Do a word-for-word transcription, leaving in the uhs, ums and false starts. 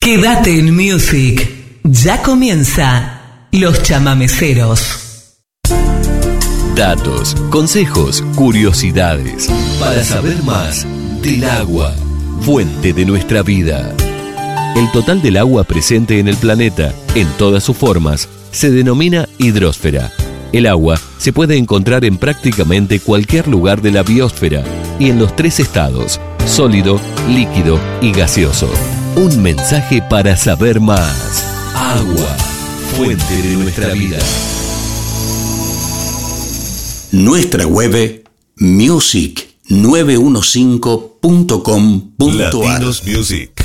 Quédate en Music. Ya comienza Los Chamameceros. Datos, consejos, curiosidades para saber más del agua, fuente de nuestra vida. El total del agua presente en el planeta, en todas sus formas, se denomina hidrósfera. El agua se puede encontrar en prácticamente cualquier lugar de la biosfera y en los tres estados, sólido, líquido y gaseoso. Un mensaje para saber más. Agua, fuente de nuestra vida. Nuestra web music nueve uno cinco punto com punto ar. Latinos Music.